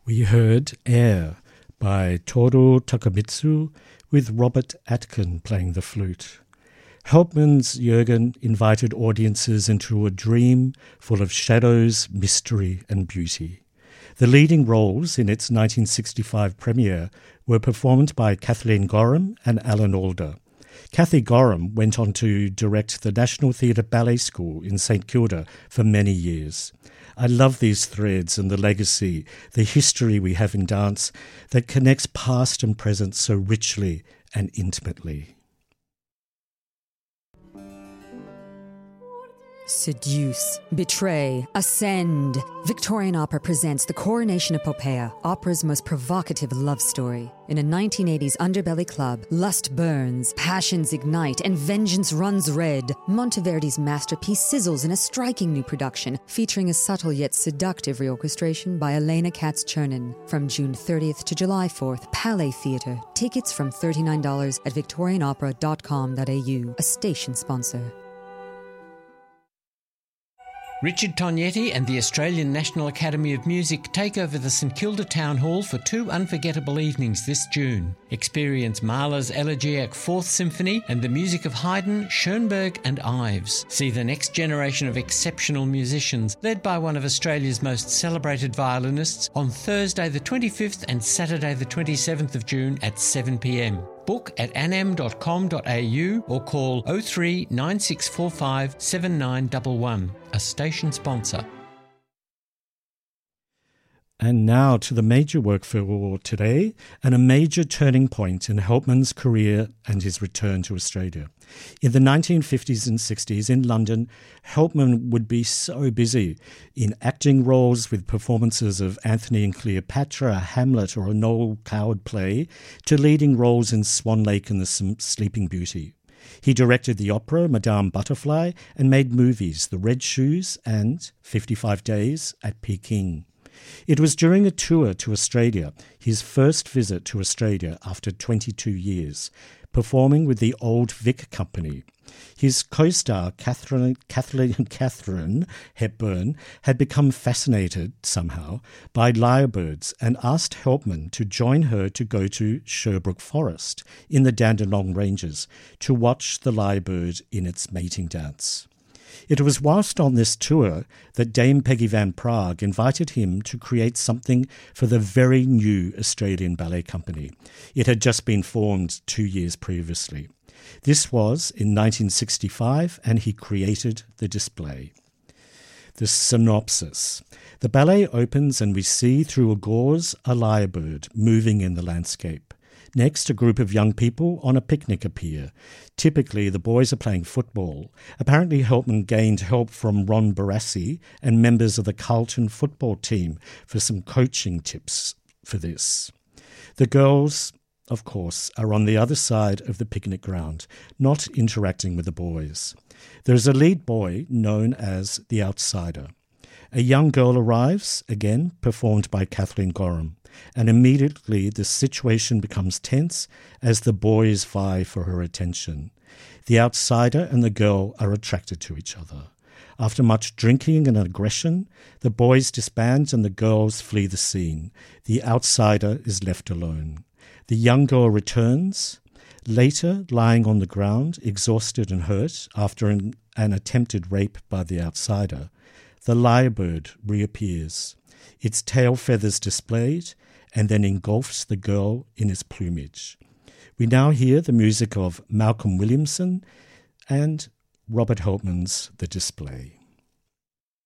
We heard Air by Toru Takemitsu with Robert Atkin playing the flute. Hauptmann's Jürgen invited audiences into a dream full of shadows, mystery and beauty. The leading roles in its 1965 premiere were performed by Kathleen Gorham and Alan Alda. Kathy Gorham went on to direct the National Theatre Ballet School in St Kilda for many years. I love these threads and the legacy, the history we have in dance that connects past and present so richly and intimately. Seduce, betray, ascend. Victorian Opera presents The Coronation of Poppaea, opera's most provocative love story. In a 1980s underbelly club, lust burns, passions ignite, and vengeance runs red. Monteverdi's masterpiece sizzles in a striking new production, featuring a subtle yet seductive reorchestration by Elena Katz-Chernin. From June 30th to July 4th, Palais Theatre. Tickets from $39 at victorianopera.com.au, a station sponsor. Richard Tognetti and the Australian National Academy of Music take over the St Kilda Town Hall for 2 unforgettable evenings this June. Experience Mahler's Elegiac Fourth Symphony and the music of Haydn, Schoenberg and Ives. See the next generation of exceptional musicians led by one of Australia's most celebrated violinists on Thursday the 25th and Saturday the 27th of June at 7 p.m. Book at anam.com.au or call 03 9645 7911, a station sponsor. And now to the major work for today and a major turning point in Hauptmann's career and his return to Australia. In the 1950s and 60s in London, Hauptmann would be so busy in acting roles with performances of Anthony and Cleopatra, Hamlet or a Noel Coward play, to leading roles in Swan Lake and the Sleeping Beauty. He directed the opera Madame Butterfly and made movies The Red Shoes and 55 Days at Peking. It was during a tour to Australia, his first visit to Australia after 22 years, performing with the Old Vic Company. His co-star Catherine Hepburn had become fascinated somehow by lyrebirds and asked Hauptmann to join her to go to Sherbrooke Forest in the Dandenong Ranges to watch the lyrebird in its mating dance. It was whilst on this tour that Dame Peggy Van Praagh invited him to create something for the very new Australian Ballet Company. It had just been formed 2 years previously. This was in 1965, and he created the display. The synopsis. The ballet opens and we see through a gauze a lyrebird moving in the landscape. Next, a group of young people on a picnic appear. Typically, the boys are playing football. Apparently, Hauptmann gained help from Ron Barassi and members of the Carlton football team for some coaching tips for this. The girls, of course, are on the other side of the picnic ground, not interacting with the boys. There is a lead boy known as the Outsider. A young girl arrives, again performed by Kathleen Gorham, and immediately the situation becomes tense as the boys vie for her attention. The outsider and the girl are attracted to each other. After much drinking and aggression, the boys disband and the girls flee the scene. The outsider is left alone. The young girl returns, later lying on the ground, exhausted and hurt after an attempted rape by the outsider. The lyrebird reappears, its tail feathers displayed, and then engulfs the girl in its plumage. We now hear the music of Malcolm Williamson and Robert Hauptmann's The Display.